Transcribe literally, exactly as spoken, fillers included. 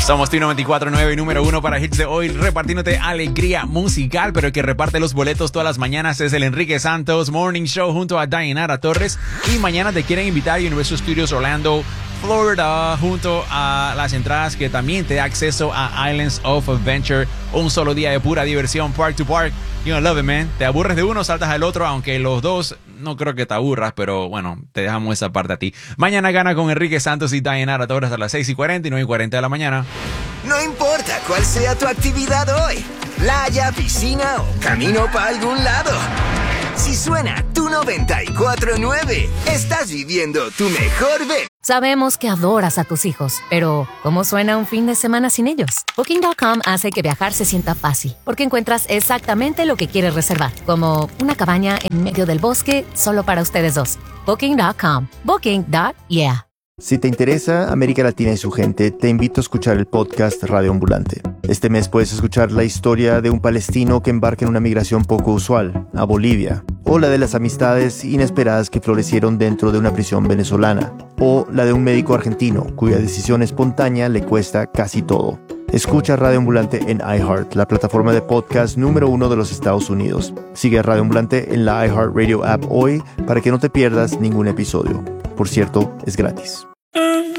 Somos T noventa y cuatro punto nueve, número uno para hits de hoy, repartiéndote alegría musical, pero el que reparte los boletos todas las mañanas es el Enrique Santos Morning Show junto a Dayanara Torres. Y mañana te quieren invitar a Universal Studios Orlando, Florida, junto a las entradas que también te da acceso a Islands of Adventure, un solo día de pura diversión, park to park. You gonna love it, man. Te aburres de uno, saltas al otro, aunque los dos no creo que te aburras, pero bueno, te dejamos esa parte a ti. Mañana gana con Enrique Santos y Dayanara Torres a las seis y cuarenta y nueve y cuarenta de la mañana. No importa cuál sea tu actividad hoy, playa, piscina o camino para algún lado. Si suena tu noventa y cuatro punto nueve, estás viviendo tu mejor vez. Sabemos que adoras a tus hijos, pero ¿cómo suena un fin de semana sin ellos? Booking punto com hace que viajar se sienta fácil, porque encuentras exactamente lo que quieres reservar, como una cabaña en medio del bosque solo para ustedes dos. Booking punto com. Booking punto yeah. Si te interesa América Latina y su gente, te invito a escuchar el podcast Radio Ambulante. Este mes puedes escuchar la historia de un palestino que embarca en una migración poco usual, a Bolivia, o la de las amistades inesperadas que florecieron dentro de una prisión venezolana, o la de un médico argentino cuya decisión espontánea le cuesta casi todo. Escucha Radio Ambulante en iHeart, la plataforma de podcast número uno de los Estados Unidos. Sigue a Radio Ambulante en la iHeartRadio app hoy para que no te pierdas ningún episodio. Por cierto, es gratis.